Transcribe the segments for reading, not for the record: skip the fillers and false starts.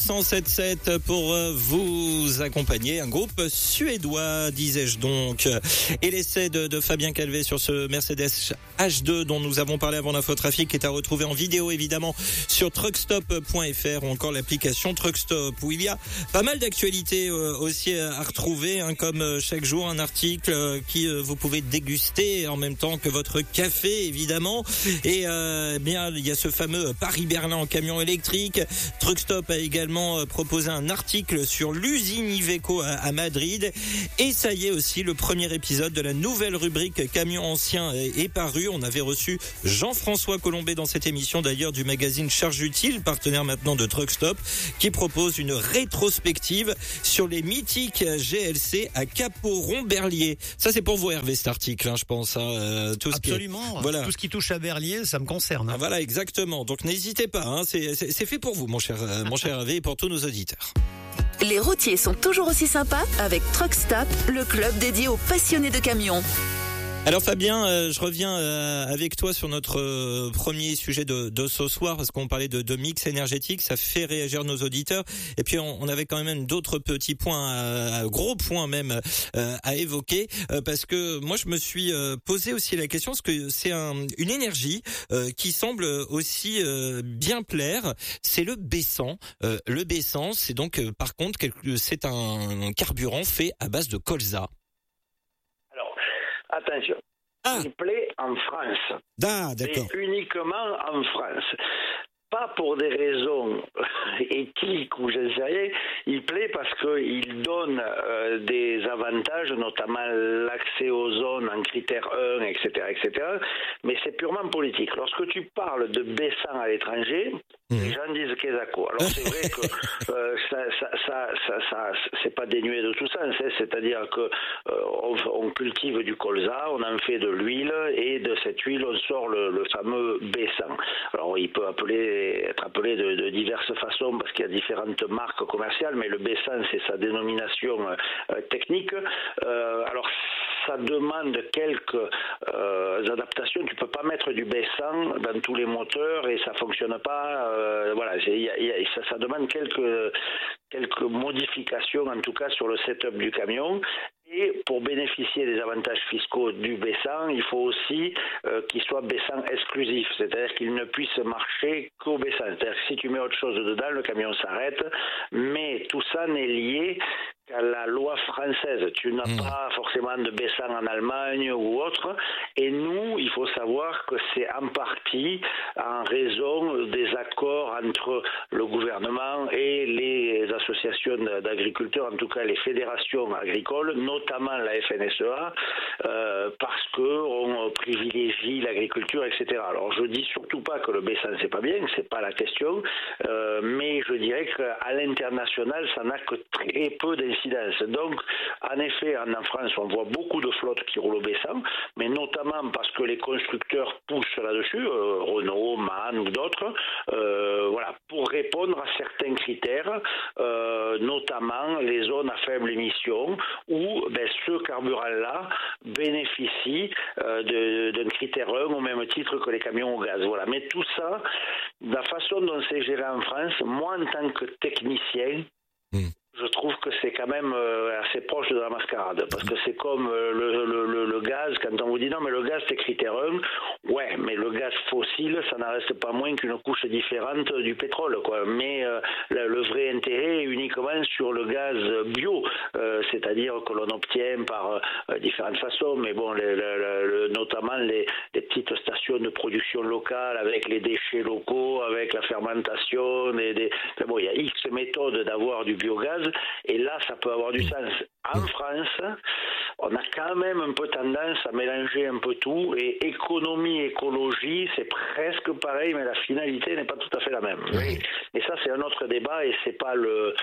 107.7 pour vous accompagner, un groupe suédois, disais-je donc. Et l'essai de Fabien Calvet sur ce Mercedes H2 dont nous avons parlé avant l'infotrafic est à retrouver en vidéo évidemment sur truckstop.fr ou encore l'application Truckstop où il y a pas mal d'actualités aussi à retrouver, comme chaque jour un article qui vous pouvez déguster en même temps que votre café évidemment. Et bien il y a ce fameux Paris-Berlin en camion électrique. Truckstop a également proposé un article sur l'usine Iveco à Madrid. Et ça y est aussi, le premier épisode de la nouvelle rubrique Camions anciens est paru. On avait reçu Jean-François Colombet dans cette émission d'ailleurs du magazine Charge Utile, partenaire maintenant de Truckstop, qui propose une rétrospective sur les mythiques GLC à Caporon-Berlier. Ça c'est pour vous Hervé cet article, je pense. Tout Absolument. Voilà. Tout ce qui touche à Berlier, ça me concerne. Voilà, exactement. Donc n'hésitez pas. C'est fait pour vous, mon cher Hervé, et pour tous nos auditeurs. Les routiers sont toujours aussi sympas avec Truckstop, le club dédié aux passionnés de camions. Alors Fabien, je reviens avec toi sur notre premier sujet de ce soir parce qu'on parlait de mix énergétique, ça fait réagir nos auditeurs et puis on avait quand même d'autres petits points, gros points même à évoquer parce que moi je me suis posé aussi la question parce que c'est une énergie qui semble aussi bien plaire, c'est le B100. Le B100, c'est donc par contre c'est un carburant fait à base de colza. Attention, il plaît en France. D'accord. Et uniquement en France. Pas pour des raisons éthiques ou je ne sais rien, il plaît parce qu'il donne des avantages, notamment l'accès aux zones en critère 1, etc. Mais c'est purement politique. Lorsque tu parles de B100 à l'étranger, les gens disent Quesaco. Alors c'est vrai que ça c'est pas dénué de tout sens, c'est-à-dire que on cultive du colza, on en fait de l'huile et de cette huile on sort le fameux B100. Alors il peut être appelé de diverses façons parce qu'il y a différentes marques commerciales, mais le B100 c'est sa dénomination technique. Alors ça demande quelques adaptations. Tu peux pas mettre du B100 dans tous les moteurs et ça fonctionne pas. Voilà, ça demande quelques modifications en tout cas sur le setup du camion. Et pour bénéficier des avantages fiscaux du B100, il faut aussi qu'il soit B100 exclusif, c'est-à-dire qu'il ne puisse marcher qu'au B100. C'est-à-dire que si tu mets autre chose dedans, le camion s'arrête, mais tout ça n'est lié qu'à la loi française. Tu n'as pas forcément de B100 en Allemagne ou autre, et nous, il faut savoir que c'est en partie en raison des accords entre le gouvernement et les associations d'agriculteurs, en tout cas les fédérations agricoles, notamment la FNSEA, parce qu'on privilégie l'agriculture, etc. Alors je dis surtout pas que le B100 c'est pas bien, c'est pas la question, mais je dirais qu'à l'international ça n'a que très peu d'incidence. Donc en effet en France on voit beaucoup de flottes qui roulent au B100, mais notamment parce que les constructeurs poussent là-dessus, Renault, MAN ou d'autres, voilà, pour répondre à certains critères, notamment les zones à faible émission où ce carburant-là bénéficie d'un critère 1 au même titre que les camions au gaz. Voilà. Mais tout ça, la façon dont c'est géré en France, moi en tant que technicien, je trouve que c'est quand même assez proche de la mascarade, parce que c'est comme le gaz, quand on vous dit non mais le gaz c'est critère 1, ouais mais le gaz fossile ça n'en reste pas moins qu'une couche différente du pétrole, quoi. Mais le vrai intérêt est uniquement sur le gaz bio, c'est-à-dire que l'on obtient par différentes façons, mais bon notamment les petites stations de production locale avec les déchets locaux, avec la fermentation, bon il y a X méthodes d'avoir du biogaz. Et là, ça peut avoir du sens. En France, on a quand même un peu tendance à mélanger un peu tout, et économie, écologie, c'est presque pareil, mais la finalité n'est pas tout à fait la même. Et ça, c'est un autre débat, et c'est pas le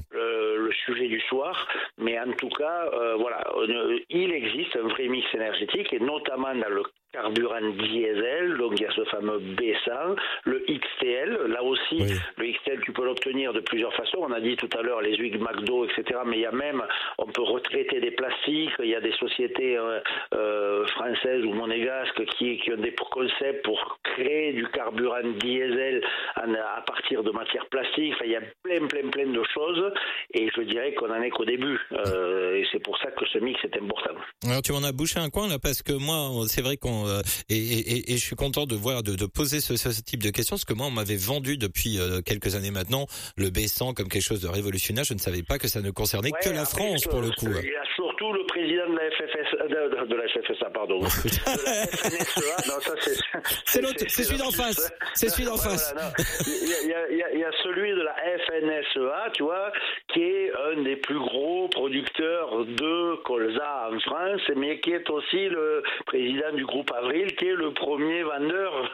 sujet du soir, mais en tout cas, voilà, il existe un vrai mix énergétique, et notamment dans le carburant diesel, donc il y a ce fameux B100, le XTL, là aussi, le XTL tu peux l'obtenir de plusieurs façons, on a dit tout à l'heure les huiles McDo, etc., mais il y a même, on peut retraiter des plastiques, il y a des sociétés françaises ou monégasques qui ont des concepts pour créer du carburant diesel à partir de matières plastiques, enfin, il y a plein de choses, et je dirais qu'on en est qu'au début, et c'est pour ça que ce mix est important. Alors tu m'en as bouché un coin là, parce que moi c'est vrai qu'on et je suis content de poser ce type de questions, parce que moi on m'avait vendu depuis quelques années maintenant le B100 comme quelque chose de révolutionnaire. Je ne savais pas que ça ne concernait que la France pour le coup. Il y a surtout le président de la FFSA, pardon. De la FNSEA. Non, ça c'est l'autre, c'est celui d'en face. C'est celui d'en face. Il y a celui de la FNSEA, tu vois, qui est un des plus gros producteurs de colza en France, mais qui est aussi le président du groupe Avril, qui est le premier vendeur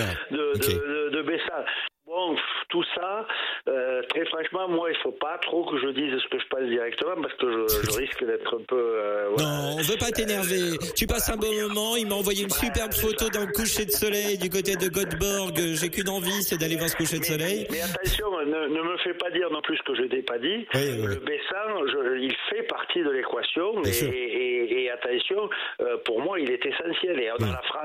de Bessa. Bon, tout ça, très franchement, moi, il faut pas trop que je dise ce que je pense directement, parce que je risque d'être un peu... Non, on veut pas t'énerver. Tu passes un bon moment. Il m'a envoyé une superbe photo d'un coucher de soleil du côté de Göteborg. J'ai qu'une envie, c'est d'aller voir ce coucher de soleil. Mais attention, ne me fais pas dire non plus ce que je t'ai pas dit. Le B100, il fait partie de l'équation, et attention, pour moi, il est essentiel. Et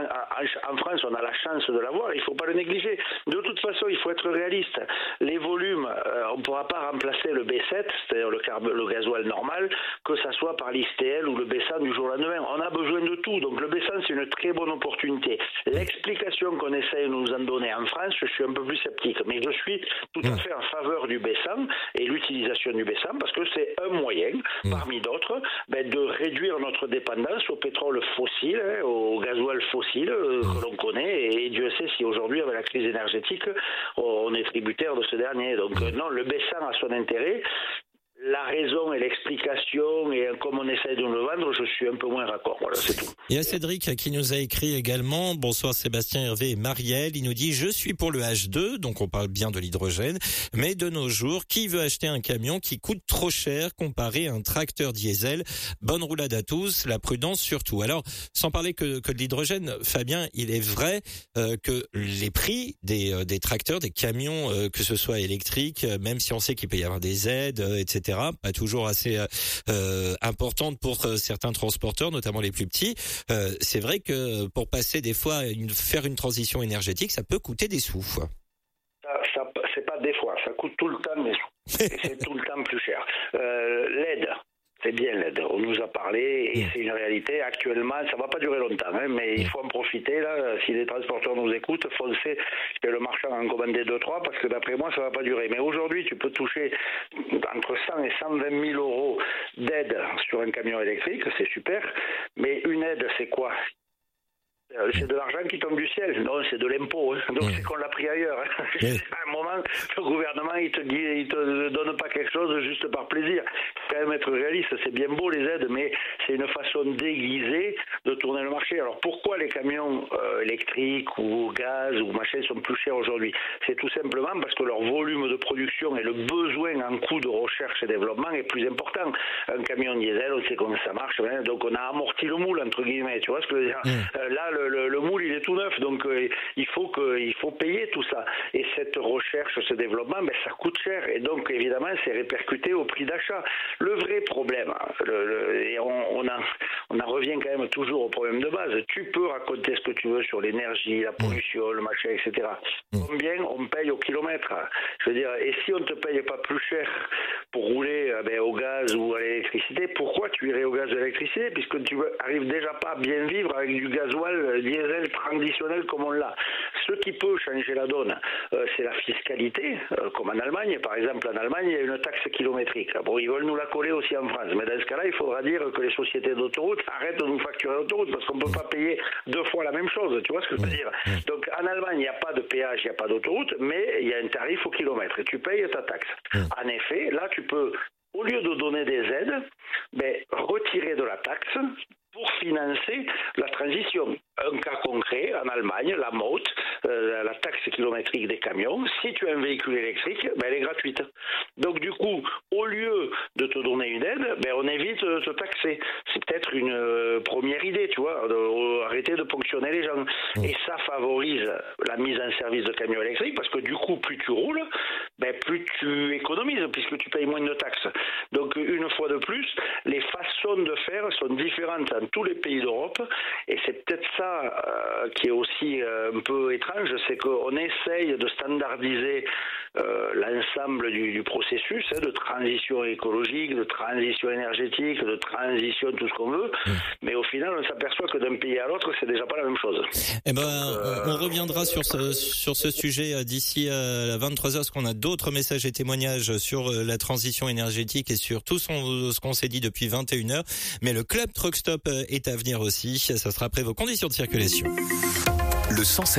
en France, on a la chance de l'avoir, il faut pas le négliger. De toute façon, il faut être réaliste. Les volumes, on ne pourra pas remplacer le B7, c'est-à-dire le gasoil normal, que ça soit par l'XTL ou le B100 du jour au lendemain. On a besoin de tout. Donc le B100, c'est une très bonne opportunité. L'explication qu'on essaye de nous en donner en France, je suis un peu plus sceptique. Mais je suis tout à fait en faveur du B100 et l'utilisation du B100, parce que c'est un moyen, parmi d'autres, de réduire notre dépendance au pétrole fossile, au gasoil fossile que l'on connaît. Et Dieu sait si aujourd'hui, avec la crise énergétique, on est tributaire de ce dernier. Donc non, le B100 a son intérêt. La raison et l'explication, et comme on essaie de nous le vendre, je suis un peu moins raccord. Voilà, c'est tout. Il y a Cédric qui nous a écrit également. Bonsoir Sébastien, Hervé et Marielle. Il nous dit: je suis pour le H2, donc on parle bien de l'hydrogène, mais de nos jours, qui veut acheter un camion qui coûte trop cher comparé à un tracteur diesel? Bonne roulade à tous, la prudence surtout. Alors, sans parler que de l'hydrogène, Fabien, il est vrai que les prix des tracteurs, des camions, que ce soit électriques, même si on sait qu'il peut y avoir des aides, etc., pas toujours assez importante pour certains transporteurs, notamment les plus petits. C'est vrai que pour passer des fois faire une transition énergétique, ça peut coûter des sous. Ça c'est pas des fois, ça coûte tout le temps des sous. Et c'est tout le temps plus cher. L'aide. C'est bien l'aide, on nous a parlé et c'est une réalité. Actuellement, ça va pas durer longtemps, mais il faut en profiter là. Si les transporteurs nous écoutent, foncez chez le marchand en commander 2-3, parce que d'après moi, ça va pas durer. Mais aujourd'hui, tu peux toucher entre 100 et 120 000 euros d'aide sur un camion électrique, c'est super. Mais une aide, c'est quoi ? C'est de l'argent qui tombe du ciel. Non, c'est de l'impôt. Donc c'est qu'on l'a pris ailleurs. À un moment, le gouvernement, il te donne pas quelque chose juste par plaisir. Faut quand même être réaliste. C'est bien beau les aides, mais c'est une façon déguisée de tourner le marché. Alors pourquoi les camions électriques ou gaz ou machin sont plus chers aujourd'hui? C'est tout simplement parce que leur volume de production et le besoin en coût de recherche et développement est plus important. Un camion diesel, on sait comment ça marche. Donc on a amorti le moule, entre guillemets. Tu vois ce que je veux dire? Là, le moule, il est tout neuf, donc il faut payer tout ça. Et cette recherche, ce développement, ça coûte cher. Et donc, évidemment, c'est répercuté au prix d'achat. Le vrai problème, et on en revient quand même toujours au problème de base. Tu peux raconter ce que tu veux sur l'énergie, la pollution, le machin, etc. Combien on paye au kilomètre? Je veux dire, et si on ne te paye pas plus cher pour rouler au gaz ou à l'électricité, pourquoi tu irais au gaz ou à l'électricité? Puisque tu arrives déjà pas à bien vivre avec du gasoil diesel traditionnel comme on l'a. Ce qui peut changer la donne, c'est la fiscalité, comme en Allemagne. Par exemple, en Allemagne, il y a une taxe kilométrique. Bon, ils veulent nous la coller aussi en France. Mais dans ce cas-là, il faudra dire que les sociétés d'autoroute arrêtent de nous facturer l'autoroute, parce qu'on ne peut pas payer deux fois la même chose. Tu vois ce que je veux dire? Donc, en Allemagne, il n'y a pas de péage, il n'y a pas d'autoroute, mais il y a un tarif au kilomètre et tu payes ta taxe. En effet, là, tu peux, au lieu de donner des aides, retirer de la taxe pour financer la transition. Un cas concret, en Allemagne, la Maut, la taxe kilométrique des camions, si tu as un véhicule électrique, elle est gratuite. Donc du coup, au lieu de te donner une aide, on évite de te taxer. C'est peut-être être une première idée, tu vois, arrêter de ponctionner les gens. Et ça favorise la mise en service de camions électriques parce que du coup, plus tu roules, plus tu économises puisque tu payes moins de taxes. Donc, une fois de plus, les façons de faire sont différentes dans tous les pays d'Europe et c'est peut-être ça qui est aussi un peu étrange, c'est qu'on essaye de standardiser l'ensemble du processus de transition écologique, de transition énergétique, de transition, tout ce qu'on veut, mais au final on s'aperçoit que d'un pays à l'autre c'est déjà pas la même chose. On reviendra sur ce sujet d'ici à 23h parce qu'on a d'autres messages et témoignages sur la transition énergétique et sur tout ce qu'on s'est dit depuis 21h, mais le club Truck Stop est à venir aussi, ça sera après vos conditions de circulation. Le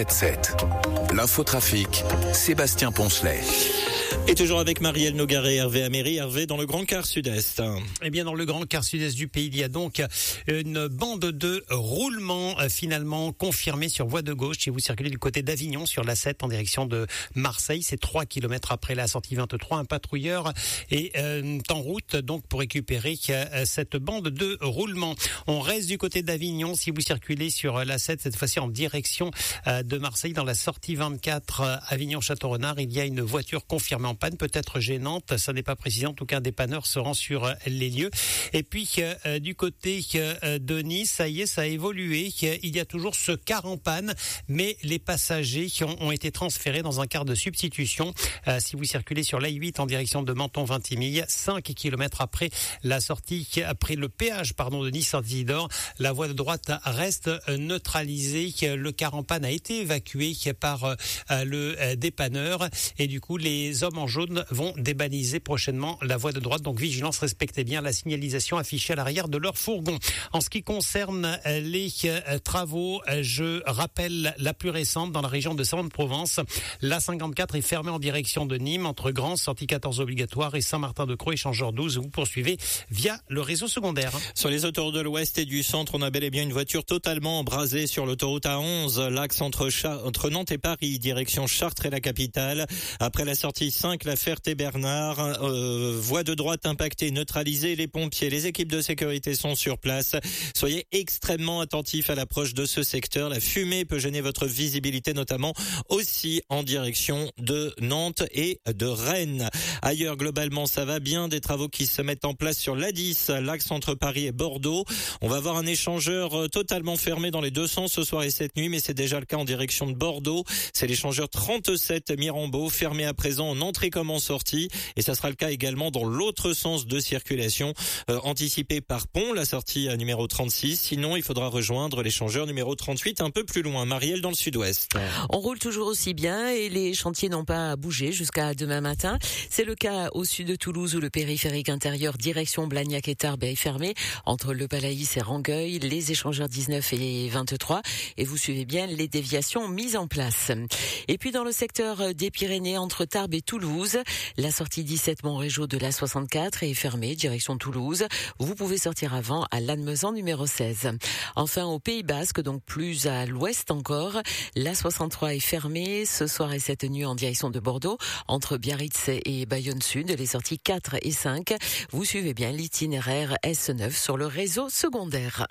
107.7, l'infotrafic, Sébastien Poncelet. Et toujours avec Marielle Nogaret, Hervé Améry. Hervé, dans le Grand Quart Sud-Est. Eh bien, dans le Grand Quart Sud-Est du pays, il y a donc une bande de roulement finalement confirmée sur voie de gauche. Si vous circulez du côté d'Avignon sur l'A7 en direction de Marseille, c'est 3 km après la sortie 23. Un patrouilleur est en route donc pour récupérer cette bande de roulement. On reste du côté d'Avignon. Si vous circulez sur l'A7, cette fois-ci en direction de Marseille, dans la sortie 24 Avignon-Château-Renard, il y a une voiture confirmée en panne, peut-être gênante, ça n'est pas précisé, en tout cas un dépanneur se rend sur les lieux. Et puis du côté de Nice, ça y est, ça a évolué, il y a toujours ce car en panne, mais les passagers ont été transférés dans un car de substitution. Si vous circulez sur l'A8 en direction de Menton-Vintimille, 5 km après la sortie, après le péage de Nice-Saint-Isidore, la voie de droite reste neutralisée, le car en panne a été évacué par le dépanneur et du coup les hommes en jaune vont débaliser prochainement la voie de droite. Donc vigilance, respectez bien la signalisation affichée à l'arrière de leur fourgon. En ce qui concerne les travaux, je rappelle la plus récente dans la région de Salon-de-Provence. La 54 est fermée en direction de Nîmes entre Grans, sortie 14 obligatoire, et Saint-Martin-de-Croix, échangeur 12. Vous poursuivez via le réseau secondaire. Sur les autoroutes de l'Ouest et du Centre, on a bel et bien une voiture totalement embrasée sur l'autoroute A11, l'axe entre Nantes et Paris, direction Chartres et la capitale. Après la sortie 5, la Ferté-Bernard, voie de droite impactée, neutralisée. Les pompiers, les équipes de sécurité sont sur place. Soyez extrêmement attentifs à l'approche de ce secteur. La fumée peut gêner votre visibilité, notamment aussi en direction de Nantes et de Rennes. Ailleurs, globalement, ça va bien. Des travaux qui se mettent en place sur l'A10, l'axe entre Paris et Bordeaux. On va avoir un échangeur totalement fermé dans les deux sens ce soir et cette nuit, mais c'est déjà le cas en direction de Bordeaux. C'est l'échangeur 37 Mirambeau, fermé à présent en entrée comme en sortie, et ça sera le cas également dans l'autre sens de circulation, anticipé par Pont, la sortie à numéro 36. Sinon, il faudra rejoindre l'échangeur numéro 38 un peu plus loin. Marielle, dans le sud-ouest. On roule toujours aussi bien et les chantiers n'ont pas bougé jusqu'à demain matin. C'est le cas au sud de Toulouse où le périphérique intérieur direction Blagnac et Tarbes est fermé entre Le Palaïs et Rangueil, les échangeurs 19 et 23, et vous suivez bien les déviations mises en place. Et puis dans le secteur des Pyrénées entre Tarbes et Toulouse, la sortie 17 Montrégeau de la 64 est fermée direction Toulouse. Vous pouvez sortir avant à Lannemezan numéro 16. Enfin au Pays Basque, donc plus à l'ouest encore, la 63 est fermée ce soir et cette nuit en direction de Bordeaux entre Biarritz et Bayonne Sud, les sorties 4 et 5. Vous suivez bien l'itinéraire S9 sur le réseau secondaire.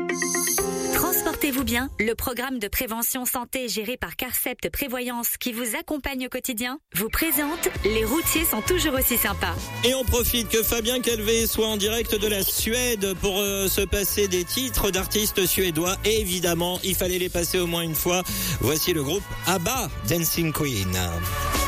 Transportez-vous bien, le programme de prévention santé géré par Carcept Prévoyance qui vous accompagne au quotidien vous présente Les routiers sont toujours aussi sympas. Et on profite que Fabien Calvé soit en direct de la Suède pour se passer des titres d'artistes suédois. Et évidemment, il fallait les passer au moins une fois. Voici le groupe ABBA, Dancing Queen.